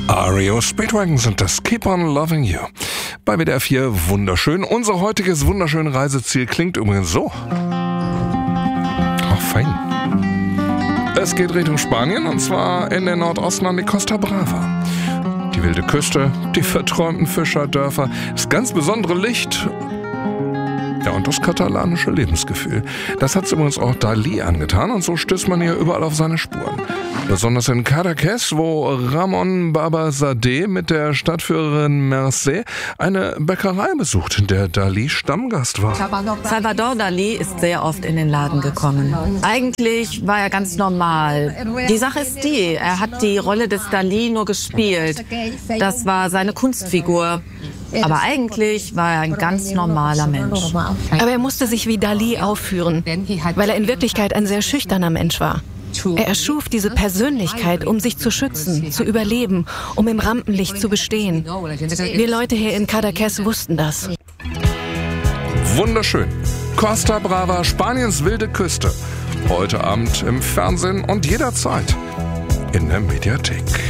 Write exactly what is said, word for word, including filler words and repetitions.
R E O Speedwagons und das Keep on Loving You. Bei W D R vier wunderschön. Unser heutiges wunderschönes Reiseziel klingt übrigens so. Ach, fein. Es geht Richtung Spanien und zwar in den Nordosten an die Costa Brava. Die wilde Küste, die verträumten Fischerdörfer, das ganz besondere Licht. Ja, und das katalanische Lebensgefühl. Das hat übrigens auch Dalí angetan und so stößt man hier überall auf seine Spuren. Besonders in Cadaqués, wo Ramón Barbasadé mit der Stadtführerin Mercè eine Bäckerei besucht, in der Dalí Stammgast war. Salvador Dalí ist sehr oft in den Laden gekommen. Eigentlich war er ganz normal. Die Sache ist die, er hat die Rolle des Dalí nur gespielt. Das war seine Kunstfigur. Aber eigentlich war er ein ganz normaler Mensch. Aber er musste sich wie Dalí aufführen, weil er in Wirklichkeit ein sehr schüchterner Mensch war. Er erschuf diese Persönlichkeit, um sich zu schützen, zu überleben, um im Rampenlicht zu bestehen. Wir Leute hier in Cadaqués wussten das. Wunderschön. Costa Brava, Spaniens wilde Küste. Heute Abend im Fernsehen und jederzeit in der Mediathek.